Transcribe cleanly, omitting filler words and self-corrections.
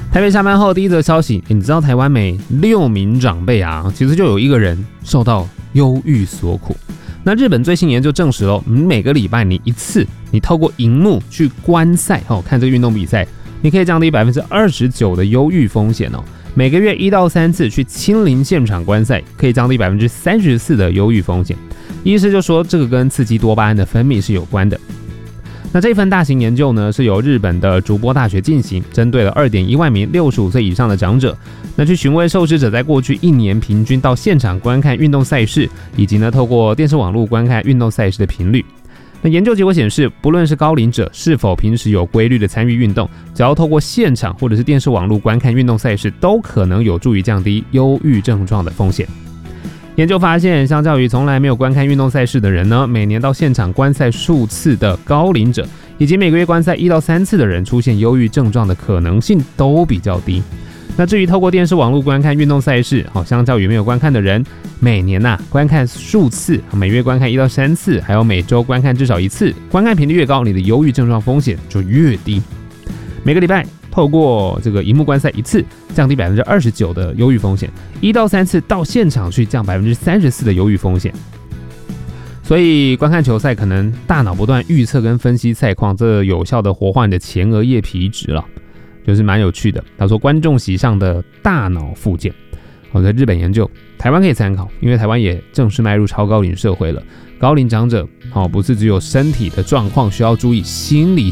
台北下班后第一则消息，你知道台湾每6名长辈啊，其实就有1个人受到忧郁所苦。那日本最新研究证实了，每个礼拜你一次，你透过荧幕去观赛看这个运动比赛，你可以降低29%的忧郁风险哦。每个月1到3次去亲临现场观赛，可以降低34%的忧郁风险。医师就说，这个跟刺激多巴胺的分泌是有关的。那这份大型研究呢，是由日本的筑波大学进行，针对了2.1万名65岁以上的长者，那去询问受试者在过去1年平均到现场观看运动赛事，以及呢透过电视网络观看运动赛事的频率。那研究结果显示，不论是高龄者是否平时有规律的参与运动，只要透过现场或者是电视网络观看运动赛事，都可能有助于降低忧郁症状的风险。研究发现，相较于从来没有观看运动赛事的人呢，每年到现场观赛数次的高龄者，以及每个月观赛1到3次的人，出现忧郁症状的可能性都比较低。那至于透过电视网络观看运动赛事，相较于没有观看的人，每年观看数次，每月观看1到3次，还有每周观看至少1次，观看频率越高，你的忧郁症状风险就越低。每个礼拜透过这个荧幕观赛1次，降低29%的忧郁风险；1到3次到现场去降34%的忧郁风险。所以观看球赛可能大脑不断预测跟分析赛况，这有效的活化你的前额叶皮质了，就是蛮有趣的。他说观众席上的大脑复健，在日本研究，台湾可以参考，因为台湾也正式迈入超高龄社会了。高龄长者不是只有身体的状况需要注意，心理